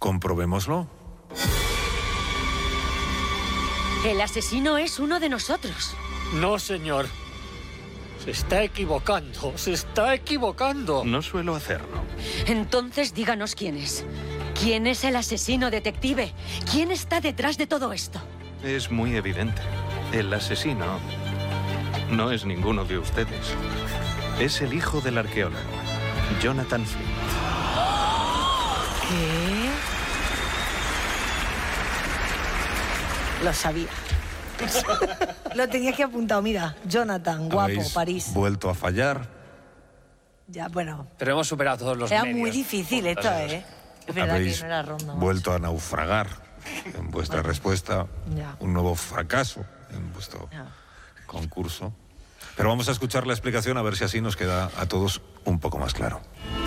Comprobémoslo. El asesino es uno de nosotros. No, señor. Se está equivocando, se está equivocando. No suelo hacerlo. Entonces díganos quién es. ¿Quién es el asesino, detective? ¿Quién está detrás de todo esto? Es muy evidente. El asesino no es ninguno de ustedes. Es el hijo del arqueólogo, Jonathan Flint. ¿Qué? Lo sabía. Lo tenía aquí apuntado, mira. Jonathan, guapo, ¿Habéis París. vuelto a fallar? Ya, bueno. Pero hemos superado todos los Era medios. muy difícil esto, ¿eh? Es verdad que ¿Habéis no era ronda. vuelto a naufragar en vuestra respuesta? Ya. Un nuevo fracaso en vuestro Ya. concurso. Pero vamos a escuchar la explicación a ver si así nos queda a todos un poco más claro.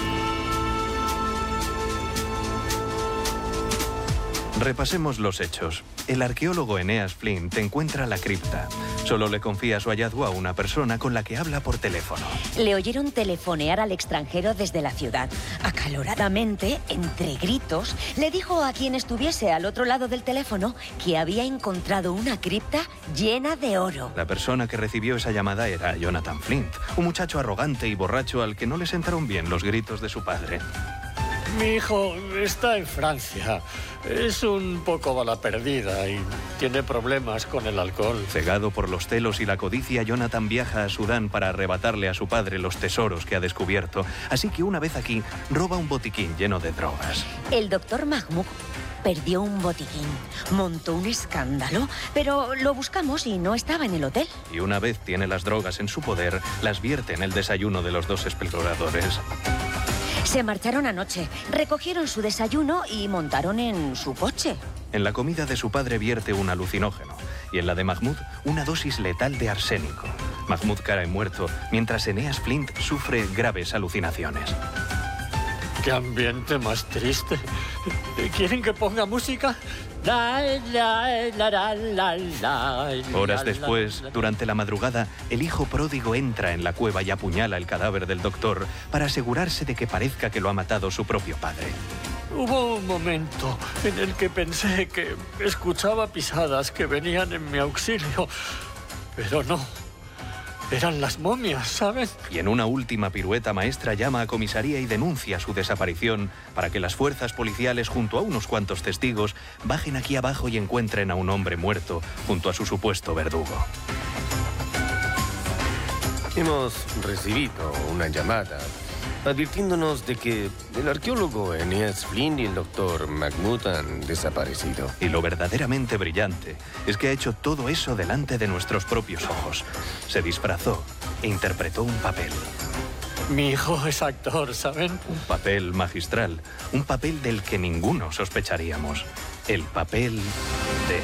Repasemos los hechos. El arqueólogo Eneas Flint encuentra la cripta. Solo le confía su hallazgo a una persona con la que habla por teléfono. Le oyeron telefonear al extranjero desde la ciudad. Acaloradamente, entre gritos, le dijo a quien estuviese al otro lado del teléfono que había encontrado una cripta llena de oro. La persona que recibió esa llamada era Jonathan Flint, un muchacho arrogante y borracho al que no le sentaron bien los gritos de su padre. Mi hijo está en Francia. Es un poco bala perdida y tiene problemas con el alcohol. Cegado por los celos y la codicia, Jonathan viaja a Sudán para arrebatarle a su padre los tesoros que ha descubierto. Así que una vez aquí, roba un botiquín lleno de drogas. El doctor Mahmoud perdió un botiquín, montó un escándalo, pero lo buscamos y no estaba en el hotel. Y una vez tiene las drogas en su poder, las vierte en el desayuno de los dos exploradores. Se marcharon anoche, recogieron su desayuno y montaron en su coche. En la comida de su padre vierte un alucinógeno y en la de Mahmoud una dosis letal de arsénico. Mahmoud cae muerto, mientras Eneas Flint sufre graves alucinaciones. ¡Qué ambiente más triste! ¿Quieren que ponga música? Horas después, durante la madrugada, el hijo pródigo entra en la cueva y apuñala el cadáver del doctor para asegurarse de que parezca que lo ha matado su propio padre. Hubo un momento en el que pensé que escuchaba pisadas que venían en mi auxilio, pero no. Eran las momias, ¿sabes? Y en una última pirueta maestra llama a comisaría y denuncia su desaparición para que las fuerzas policiales, junto a unos cuantos testigos, bajen aquí abajo y encuentren a un hombre muerto junto a su supuesto verdugo. Hemos recibido una llamada advirtiéndonos de que el arqueólogo Eneas Flint y el doctor Mahmoud han desaparecido. Y lo verdaderamente brillante es que ha hecho todo eso delante de nuestros propios ojos. Se disfrazó e interpretó un papel. Mi hijo es actor, ¿saben? Un papel magistral, un papel del que ninguno sospecharíamos. El papel de...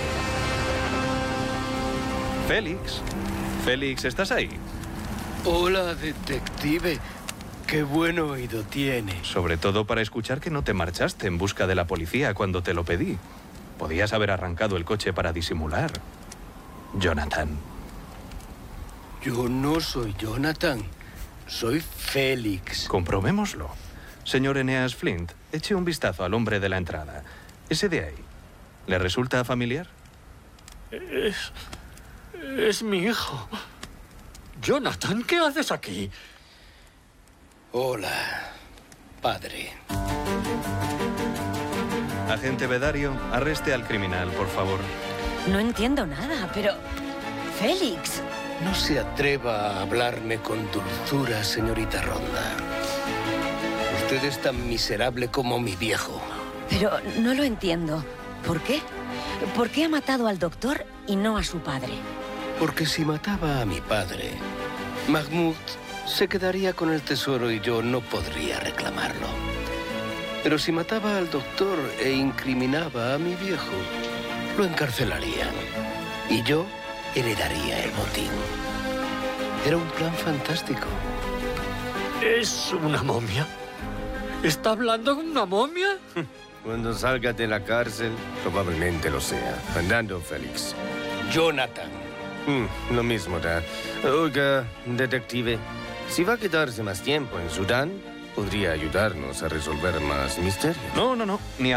Félix. Félix, ¿estás ahí? Hola, detective. Qué buen oído tiene. Sobre todo para escuchar que no te marchaste en busca de la policía cuando te lo pedí. Podías haber arrancado el coche para disimular. Jonathan. Yo no soy Jonathan. Soy Félix. Comprobémoslo. Señor Eneas Flint, eche un vistazo al hombre de la entrada. Ese de ahí. ¿Le resulta familiar? Es mi hijo. Jonathan, ¿qué haces aquí? Hola, padre. Agente Bedario, arreste al criminal, por favor. No entiendo nada, pero... Félix. No se atreva a hablarme con dulzura, señorita Ronda. Usted es tan miserable como mi viejo. Pero no lo entiendo. ¿Por qué? ¿Por qué ha matado al doctor y no a su padre? Porque si mataba a mi padre, Mahmoud se quedaría con el tesoro y yo no podría reclamarlo. Pero si mataba al doctor e incriminaba a mi viejo, lo encarcelarían. Y yo heredaría el botín. Era un plan fantástico. ¿Es una momia? ¿Está hablando con una momia? Cuando salga de la cárcel, probablemente lo sea. Andando, Félix. Jonathan. Lo mismo da. Oiga, detective, si va a quedarse más tiempo en Sudán, podría ayudarnos a resolver más misterios. No, ni